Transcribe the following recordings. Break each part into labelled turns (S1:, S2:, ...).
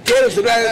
S1: Quiero su... Ya,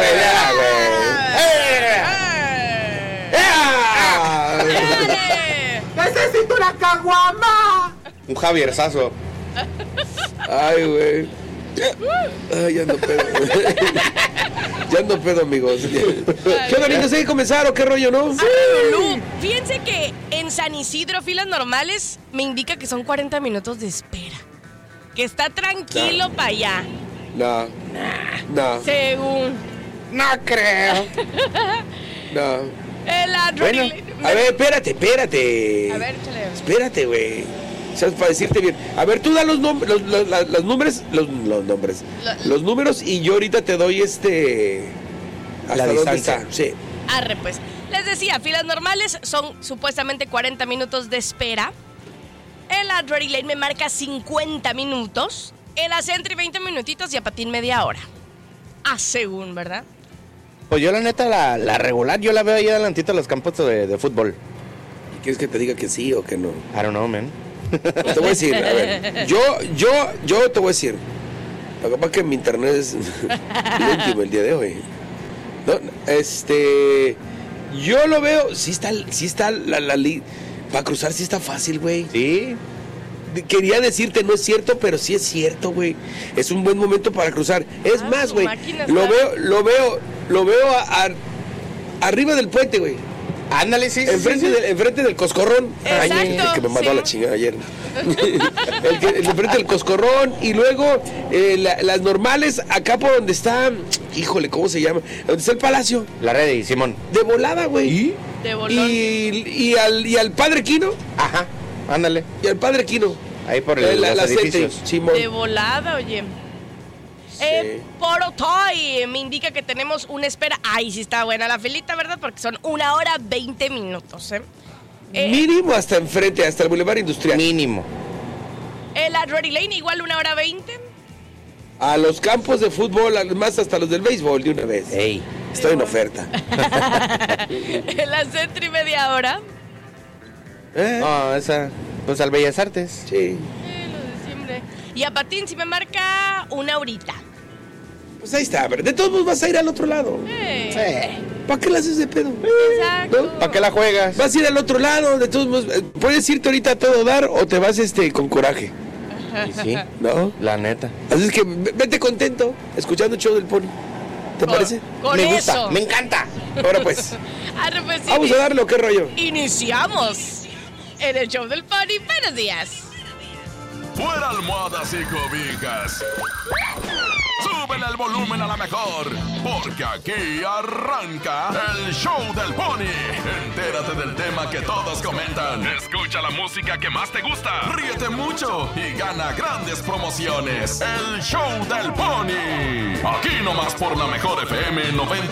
S1: güey.
S2: ¡Necesito una caguama!
S3: Un Javierzazo.
S1: Ay, güey. Ay, ya ando pedo. Ya ando pedo, amigos. ¿Qué onda, niños? ¿Hay que comenzar o qué rollo, no?
S4: Sí. Fíjense que en San Isidro, filas normales, me indica que son 40 minutos de espera. Que está tranquilo para allá.
S1: No.
S4: Según.
S3: No creo.
S1: No.
S4: El Adrory
S3: Bueno,
S4: Lane.
S1: A ver, espérate.
S4: A ver, échale.
S1: Espérate, güey. O sea, para decirte bien. A ver, tú da los nombres, los números y yo ahorita te doy hasta
S3: La
S1: dónde
S3: distancia.
S1: está. Sí.
S4: Arre, pues. Les decía, filas normales son supuestamente 40 minutos de espera. El Adrory Lane me marca 50 minutos. El Acentry 20 minutitos y a Patín media hora. Según, ¿verdad?
S3: Pues yo la neta, la regular, yo la veo ahí adelantito en los campos de fútbol.
S1: ¿Quieres que te diga que sí o que no?
S3: I don't know, man.
S1: Te voy a decir, a ver. Yo te voy a decir. Lo que pasa es que mi internet es lento el día de hoy. No, yo lo veo, sí está la para cruzar sí está fácil, güey.
S3: Sí.
S1: Quería decirte, no es cierto, pero sí es cierto, güey. Es un buen momento para cruzar. Es más, güey, lo veo arriba del puente, güey.
S3: Ándale, sí.
S1: Enfrente del coscorrón.
S4: Exacto,
S1: Ay, el que me mandó
S4: sí.
S1: a la chingada ayer. el enfrente del coscorrón. Y luego las normales, acá por donde está. Híjole, ¿cómo se llama? Donde está el palacio.
S3: La red, Simón.
S1: De volada, güey.
S4: De bolón.
S1: Y al padre Quino.
S3: Ajá, ándale.
S1: Y al padre Quino.
S3: Ahí por los edificios.
S1: Simón.
S4: De volada, oye. Por Otoy me indica que tenemos una espera. Ay, sí está buena la filita, ¿verdad? Porque son 1 hora 20 minutos,
S1: Mínimo hasta enfrente, hasta el Boulevard Industrial.
S3: Mínimo.
S4: El Adrory Lane igual 1 hora 20.
S1: A los campos de fútbol, más hasta los del béisbol de una vez.
S3: Ey.
S1: Estoy en oferta.
S4: El Acentry media hora.
S3: No, esa. Pues al Bellas Artes.
S1: Sí.
S4: Lo de siempre. Y a Patín si me marca 1 horita.
S1: Pues ahí está, pero de todos modos vas a ir al otro lado. ¿Para qué la haces de pedo?
S4: Exacto.
S1: ¿No?
S3: ¿Para qué la juegas?
S1: Vas a ir al otro lado, de todos modos. Puedes irte ahorita a todo dar o te vas con coraje.
S3: Y sí,
S1: ¿No?
S3: la neta.
S1: Así es que vete contento, escuchando el show del Pony. ¿Te parece?
S4: Con
S3: Me
S4: eso.
S3: gusta, me encanta.
S1: Ahora pues,
S4: Arre, pues, sí.
S1: vamos a darle o qué rollo.
S4: Iniciamos en el show del Pony. Buenos días.
S5: Fuera almohadas y cobijas. Súbele el volumen a la mejor, porque aquí arranca el show del Pony. Entérate del tema que todos comentan. Escucha la música que más te gusta. Ríete mucho y gana grandes promociones. El show del Pony. Aquí nomás por la mejor FM 90.